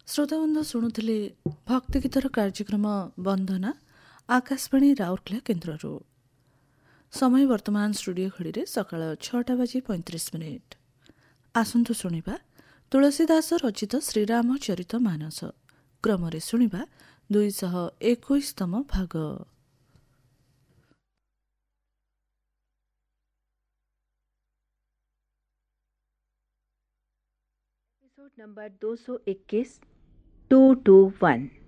ଶ୍ରୋତାବନ୍ଧୁ ଶୁଣୁଥିଲେ ଭକ୍ତିଗୀତର କାର୍ଯ୍ୟକ୍ରମ ବନ୍ଦନା ଆକାଶବାଣୀ ରାଉରକେଲା କେନ୍ଦ୍ରରୁ। ସମୟ ବର୍ତ୍ତମାନ ଷ୍ଟୁଡିଓ ଘଡ଼ିରେ ସକାଳ 6:35। ଆସନ୍ତୁ ଶୁଣିବା ତୁଳସୀଦାସ ରଚିତ ଶ୍ରୀରାମଚରିତ ମାନସ। କ୍ରମରେ ଶୁଣିବା 221ତମ ଭାଗ। Episode number 221 221।